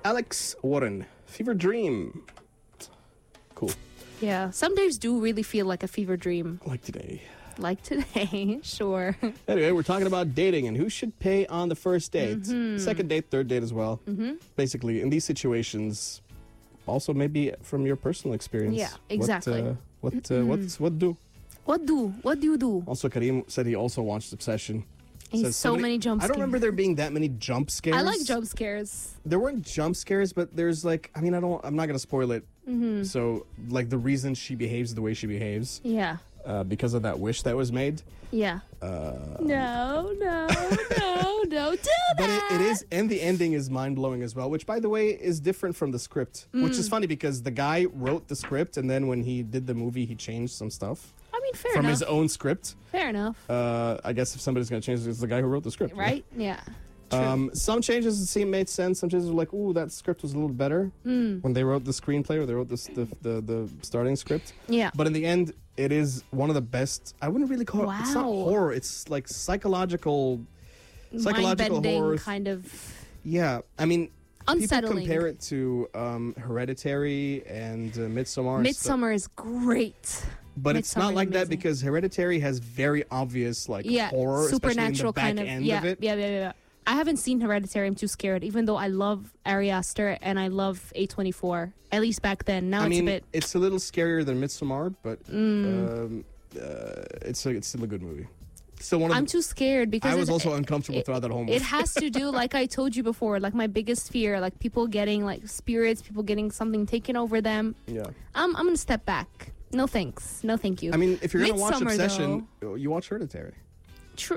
Alex Warren, Fever Dream. Cool. Yeah, some days do really feel like a fever dream. Like today. Like today, sure. Anyway, we're talking about dating and who should pay on the first date. Mm-hmm. Second date, third date as well. Basically, in these situations, also maybe from your personal experience. Yeah, exactly. What do? What do you do? Also, Karim said he also watched Obsession. He's Says so many jump I don't scares. remember there being that many jump scares. I like jump scares. There weren't jump scares, but there's like, I'm not gonna spoil it. So like the reason she behaves the way she behaves, Yeah. because of that wish that was made. Yeah. No, don't do But that. it is, and the ending is mind blowing as well. Which, by the way, is different from the script. Which is funny because the guy wrote the script, and then when he did the movie, he changed some stuff I mean, fair from enough. his own script. Fair enough. I guess if somebody's gonna change it, it's the guy who wrote the script, Right? Yeah. True. Some changes made sense. Some changes were like, "Ooh, that script was a little better" when they wrote the screenplay or they wrote the starting script. Yeah. But in the end, it is one of the best. I wouldn't really call it. It's not Wow. horror. It's like psychological Mind-bending horror. kind of Yeah, I mean, unsettling. people compare it to Hereditary and Midsommar. and stuff. Midsommar is great. But it's not Midsommar is like that amazing. because Hereditary has very obvious like Yeah. horror, Supernatural especially in kind the back of. end Yeah, of it. yeah. I haven't seen Hereditary. I'm too scared. Even though I love Ari Aster and I love A24. At least back then. Now I it's mean, a bit. it's a little scarier than Midsommar, but it's still a good movie. Still one of I'm the, too scared because I was it's- also uncomfortable throughout that whole movie. It has to do, like I told you before, like my biggest fear, like people getting like spirits, people getting something taken over them. Yeah. I'm gonna step back. No thanks. No thank you. I mean, if you're gonna watch Midsommar, Obsession, you watch Hereditary. True.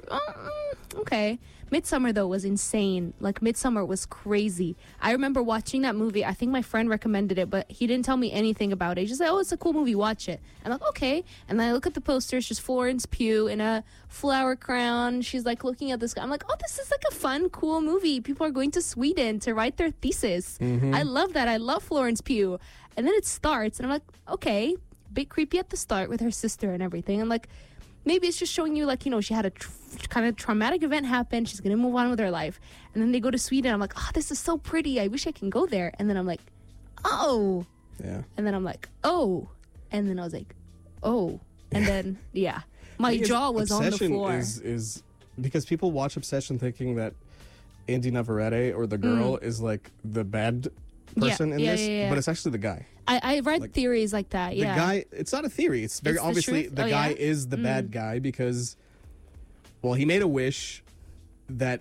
Okay. Midsommar though was insane. Like Midsommar was crazy. I remember watching that movie. I think my friend recommended it, but he didn't tell me anything about it. He just said, "Oh, it's a cool movie. Watch it." I'm like, "Okay." And then I look at the poster. It's just Florence Pugh in a flower crown. She's like looking at this guy. I'm like, "Oh, this is like a fun, cool movie. People are going to Sweden to write their thesis." I love that. I love Florence Pugh. And then it starts, and I'm like, "Okay." Bit creepy at the start with her sister and everything. I'm like, maybe it's just showing you, like, you know, she had a kind of traumatic event happen. She's going to move on with her life. And then they go to Sweden. I'm like, oh, this is so pretty. I wish I can go there. And then I'm like, oh. Yeah. And then I'm like, oh. And then I was like, oh. And then, yeah. My jaw was on the Obsession floor. is because people watch Obsession thinking that Indy Navarrete or the girl is like the bad person in this, yeah. but it's actually the guy. I read like, theories like that, The yeah. guy, it's not a theory. It's very It's the obviously truth? the Oh, guy yeah? is the bad guy because, well, he made a wish that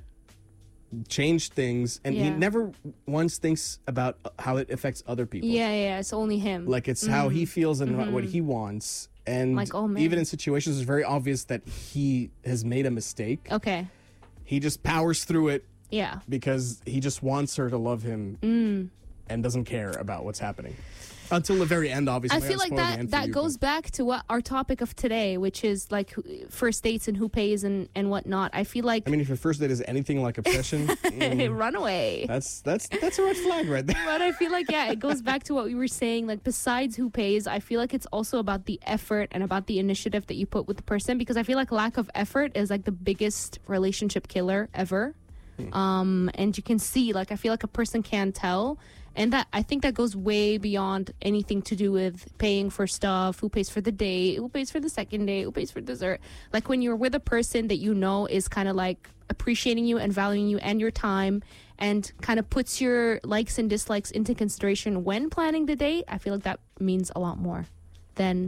changed things, and he Yeah. never once thinks about how it affects other people. Yeah, it's only him. Like it's how he feels and what he wants. And Like, oh, man. even in situations, it's very obvious that he has made a mistake. Okay, He just powers through it yeah. because he just wants her to love him and doesn't care about what's happening. Until the very end, obviously. I feel like that goes back to what our topic of today, which is like first dates and who pays and whatnot. I feel like I mean, if your first date is anything like Obsession, run away. that's a red flag right there. But I feel like, yeah, it goes back to what we were saying. Like, besides who pays, I feel like it's also about the effort and about the initiative that you put with the person. Because I feel like lack of effort is like the biggest relationship killer ever. And you can see, like, I feel like a person can tell. And that, I think that goes way beyond anything to do with paying for stuff, who pays for the date, who pays for the second date, who pays for dessert. Like, when you're with a person that you know is kind of like appreciating you and valuing you and your time and kind of puts your likes and dislikes into consideration when planning the date, I feel like that means a lot more than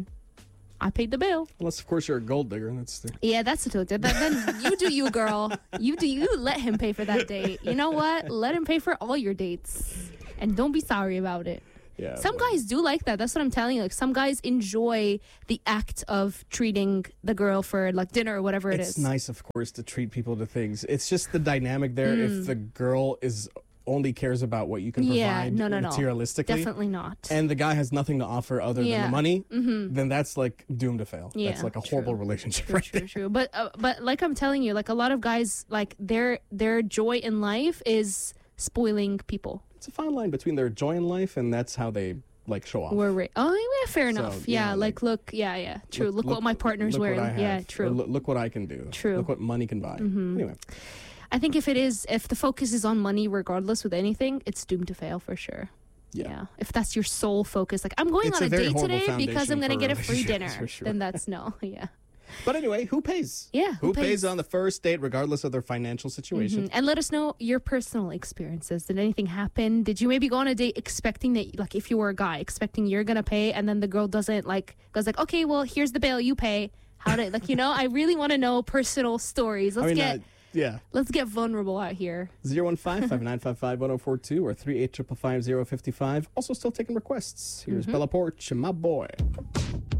I paid the bill. Unless, of course, you're a gold digger. That's the... Yeah, that's the truth. Then you do you, girl. You do you. Let him pay for that date. You know what? Let him pay for all your dates. And don't be sorry about it. Yeah. Some guys do like that. That's what I'm telling you. Like, some guys enjoy the act of treating the girl for like dinner or whatever it is. It's nice, of course, to treat people to things. It's just the dynamic there. If the girl is only cares about what you can provide no. materialistically, Definitely not. and the guy has nothing to offer other than the money, then that's like doomed to fail. Yeah, That's like a horrible relationship right there. True. But like I'm telling you, like a lot of guys, like their joy in life is spoiling people. It's a fine line between their joy in life and that's how they like show off. Oh, yeah, fair enough. So, yeah, like, look, true. Look what my partner's look wearing. What I have. Yeah, Or true. look what I can do. True. Look what money can buy. Anyway. I think if the focus is on money, regardless with anything, it's doomed to fail for sure. Yeah. If that's your sole focus, like I'm going It's on a a very date horrible today because I'm foundation going to for get a free relationships, dinner, for sure. then that's no. Yeah. But anyway, who pays? Yeah, Who pays on the first date, regardless of their financial situation? And let us know your personal experiences. Did anything happen? Did you maybe go on a date expecting that, like, if you were a guy, expecting you're gonna pay, and then the girl doesn't, like, goes like, okay, well, here's the bill, you pay. How did, like, I really want to know personal stories. Let's get vulnerable out here. 015-5955-1042 or 38555055. Also still taking requests. Here's Bella Porch and My Boy.